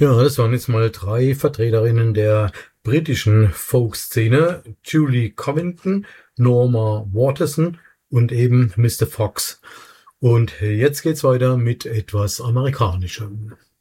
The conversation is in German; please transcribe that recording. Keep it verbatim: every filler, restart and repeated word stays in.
Ja, das waren jetzt mal drei Vertreterinnen der britischen Folk-Szene: Julie Covington, Norma Waterson und eben Mister Fox. Und jetzt geht's weiter mit etwas Amerikanischem.